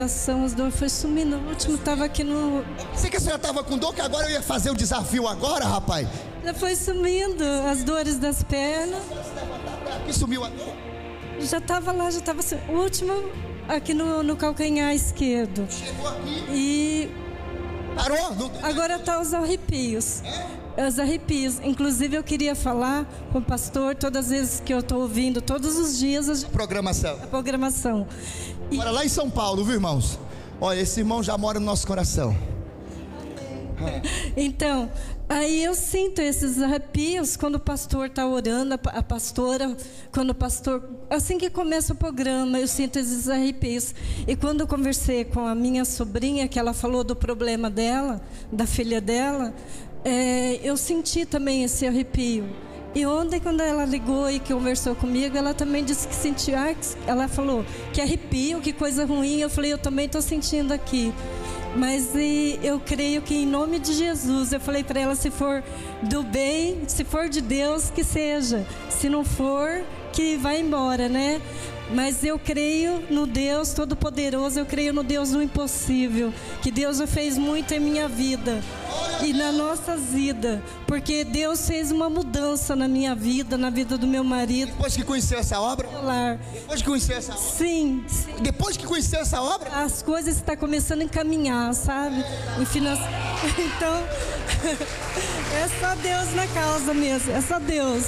As dores foi sumindo. O último estava aqui no... Sei que a senhora estava com dor, que agora eu ia fazer o desafio agora, rapaz. Já foi sumindo as dores das pernas. Que sumiu a dor? Já estava lá, já estava... O último aqui no calcanhar esquerdo. Chegou aqui. E... Parou? Agora tá os arrepios. Os arrepios. Inclusive eu queria falar com o pastor todas as vezes que eu estou ouvindo, todos os dias a programação. Agora lá em São Paulo, viu, irmãos? Olha, esse irmão já mora no nosso coração. Então, aí eu sinto esses arrepios quando o pastor está orando, a pastora, quando o pastor, assim que começa o programa, eu sinto esses arrepios. E quando eu conversei com a minha sobrinha, que ela falou do problema dela, da filha dela, eu senti também esse arrepio. E ontem, quando ela ligou e que conversou comigo, ela também disse que sentiu, ela falou que arrepio, que coisa ruim. Eu falei, eu também estou sentindo aqui. Mas eu creio que em nome de Jesus, eu falei para ela, se for do bem, se for de Deus, que seja. Se não for, que vá embora, né? Mas eu creio no Deus Todo-Poderoso, eu creio no Deus do impossível, que Deus já fez muito em minha vida e na nossa vida, porque Deus fez uma mudança na minha vida, na vida do meu marido. Depois que conheceu essa obra? Depois que conheceu essa obra? Sim. Depois que conheceu essa obra? As coisas estão começando a encaminhar, sabe? Então, é só Deus na causa mesmo, é só Deus.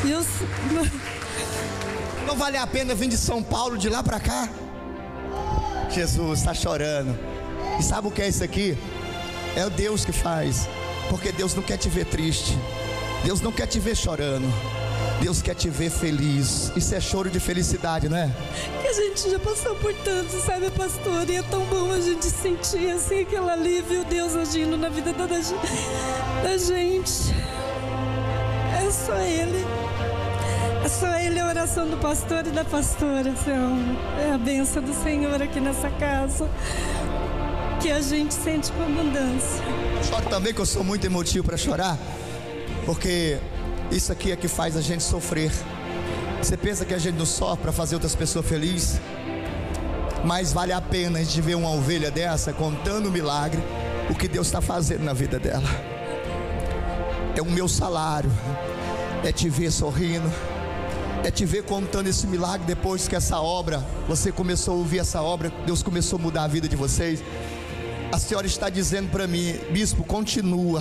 Não vale a pena vir de São Paulo, de lá pra cá? Jesus está chorando. E sabe o que é isso aqui? É o Deus que faz. Porque Deus não quer te ver triste. Deus não quer te ver chorando. Deus quer te ver feliz. Isso é choro de felicidade, não é? Que a gente já passou por tanto, sabe, pastor? E é tão bom a gente sentir assim aquele alívio, Deus agindo na vida da gente. É só Ele. É só Ele, a oração do pastor e da pastora, é a bênção do Senhor aqui nessa casa, que a gente sente com abundância. Eu choro também, que eu sou muito emotivo para chorar, porque isso aqui é que faz a gente sofrer. Você pensa que a gente não sofre para fazer outras pessoas felizes? Mas vale a pena a gente ver uma ovelha dessa contando o milagre, o que Deus está fazendo na vida dela. É o meu salário, é te ver sorrindo, é te ver contando esse milagre. Depois que essa obra, você começou a ouvir essa obra, Deus começou a mudar a vida de vocês. A senhora está dizendo para mim, bispo, continua.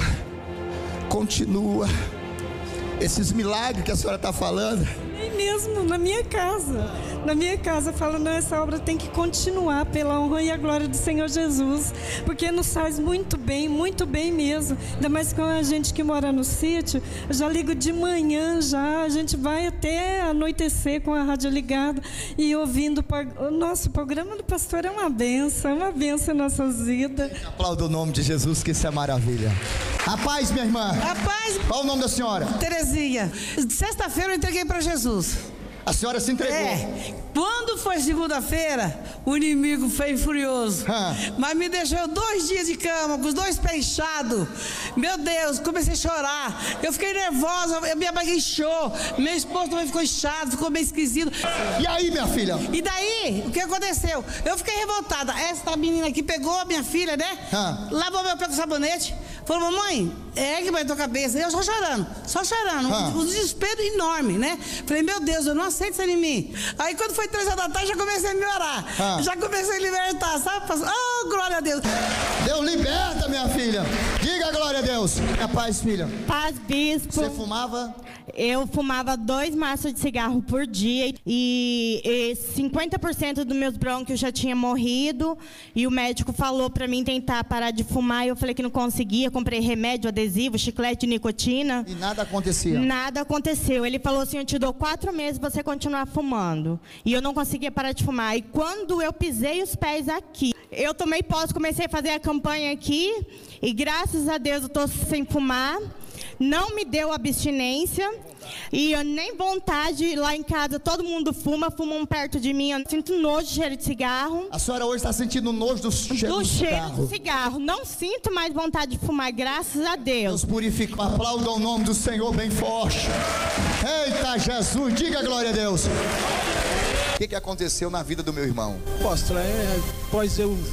Esses milagres que a senhora está falando, nem mesmo na minha casa falando, essa obra tem que continuar pela honra e a glória do Senhor Jesus, porque nos faz muito bem mesmo. Ainda mais com a gente que mora no sítio, eu já ligo de manhã, a gente vai até anoitecer com a rádio ligada e ouvindo o nosso programa do pastor. É uma bênção em nossas vidas. Aplauda o nome de Jesus, que isso é maravilha. A paz, minha irmã. A paz. Qual o nome da senhora? Terezinha. Sexta-feira eu entreguei para Jesus. A senhora se entregou? Quando foi segunda-feira, o inimigo foi furioso. Mas me deixou 2 dias de cama, com os 2 pés inchados. Meu Deus, comecei a chorar. Eu fiquei nervosa, minha barriga inchou. Meu esposo também ficou inchado, ficou meio esquisito. E aí, minha filha? E daí, o que aconteceu? Eu fiquei revoltada. Essa menina aqui pegou a minha filha, né? Lavou meu pé com sabonete. Falou, mamãe, ergue mais tua cabeça. Eu só chorando. Um desespero enorme, né? Falei, meu Deus, eu não aceito isso em mim. Aí quando foi 3 horas da tarde, já comecei a melhorar. Já comecei a libertar, sabe? Oh, glória a Deus. Deus liberta, minha filha. Diga glória a Deus. É paz, filha. Paz, bispo. Você fumava? Eu fumava 2 maços de cigarro por dia e 50% dos meus brônquios já tinha morrido, e o médico falou para mim tentar parar de fumar, e eu falei que não conseguia. Comprei remédio, adesivo, chiclete de nicotina. E nada acontecia? Nada aconteceu. Ele falou assim, eu te dou 4 meses para você continuar fumando. E eu não conseguia parar de fumar. E quando eu pisei os pés aqui, eu tomei posse, comecei a fazer a campanha aqui, e graças a Deus eu estou sem fumar. Não me deu abstinência e eu nem vontade. Lá em casa todo mundo fumam perto de mim. Eu sinto nojo de cheiro de cigarro. A senhora hoje está sentindo nojo do cheiro do cigarro. Não sinto mais vontade de fumar, graças a Deus. Deus purifica. Aplauda o nome do Senhor bem forte. Eita Jesus, diga glória a Deus. O que aconteceu na vida do meu irmão? Apóstolo, após eu